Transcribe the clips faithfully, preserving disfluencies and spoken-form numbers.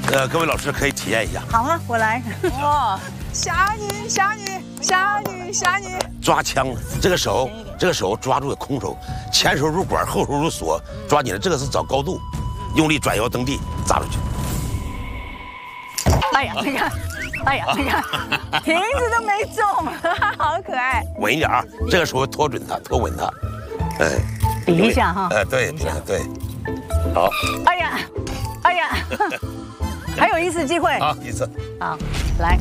呃，各位老师可以体验一下。 好啊，我来。 哇，侠女，侠女，侠女，侠女。 抓枪，这个手，这个手抓住的空手，前手入管，后手入锁，抓紧了，这个是找高度，用力转腰蹬地，砸出去。 哎呀，你看，哎呀，你看，瓶子都没中，好可爱。 稳一点啊，这个手拖准它，拖稳它。哎， 比一下哈。 哎，对对对，好。 哎呀，哎呀，还有一次机会。 好，一次。 好，来。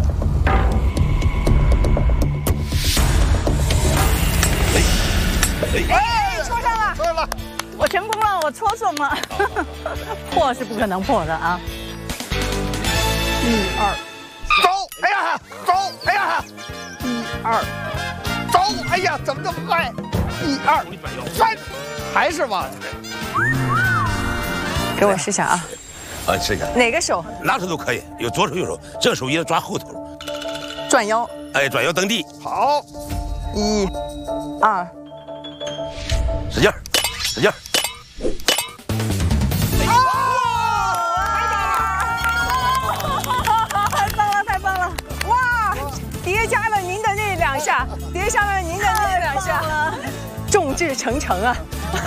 哎，戳上了， 错了， 我成功了，我戳中了。破是不可能破的啊。一二， 走！哎呀，走！哎呀， 一二， 走！哎呀，怎么这么快？一二三，还是忘了。 给我试下啊， 啊，试一下， 哪个手？ 哪手都可以，有左手右手，这个手也抓后头。 转腰。 哎，转腰蹬地， 好， 一、二。 使劲儿，使劲儿。 太棒了，太棒了！哇，叠加了您的那两下，叠加了您的那两下，众志成城啊！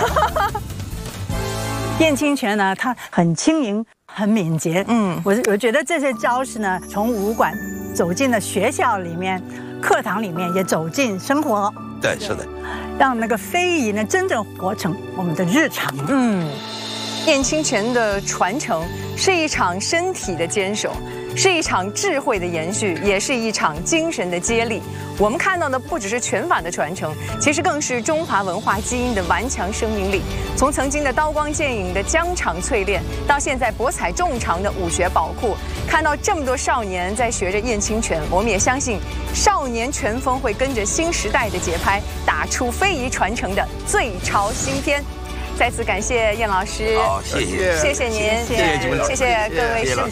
燕青拳呢，它很轻盈，很敏捷。嗯，我我觉得这些招式呢，从武馆走进了学校里面，课堂里面也走进生活。 对，是的。 让那个非遗呢，真正活成我们的日常。 嗯，燕青拳的传承是一场身体的坚守，是一场智慧的延续，也是一场精神的接力。我们看到的不只是拳法的传承，其实更是中华文化基因的顽强生命力。从曾经的刀光剑影的疆场淬炼，到现在博采众长的武学宝库，看到这么多少年在学着燕青拳，我们也相信少年拳风会跟着新时代的节拍，打出非遗传承的最潮新篇。再次感谢燕老师， 好，谢谢， 谢谢您， 谢谢几位老师， 谢谢各位师傅。